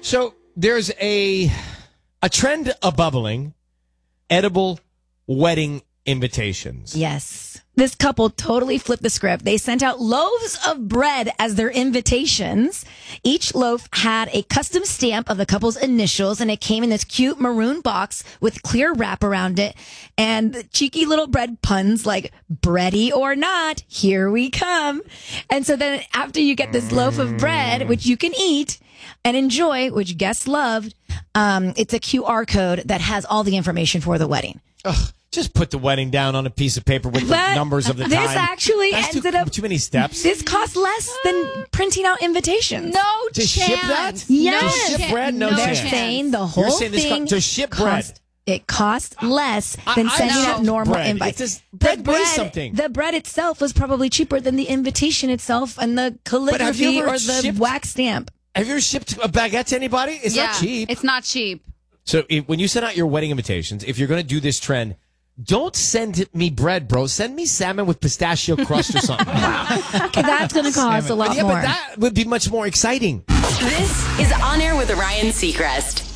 So there's a trend of bubbling, edible wedding invitations. Yes. This couple totally flipped the script. They sent out loaves of bread as their invitations. Each loaf had a custom stamp of the couple's initials, and it came in this cute maroon box with clear wrap around it. And the cheeky little bread puns like, bready or not, here we come. And so then after you get this loaf of bread, which you can eat and enjoy, which guests loved, it's a QR code that has all the information for the wedding. Ugh. Just put the wedding down on a piece of paper with the numbers of the time. This actually ended up too many steps. This costs less than printing out invitations. No to chance. ship that? Yes. To ship bread? No They're chance. saying the You're whole saying this thing to ship bread. It costs less than sending out normal bread. invites. It's just, bread weighs something. The bread itself was probably cheaper than the invitation itself and the calligraphy or the wax stamp. Have you ever shipped a baguette to anybody? It's not cheap. It's not cheap. So when you send out your wedding invitations, if you're going to do this trend, don't send me bread, bro. Send me salmon with pistachio crust or something. Okay, that's going to cost a lot more. But that would be much more exciting. This is On Air with Ryan Seacrest.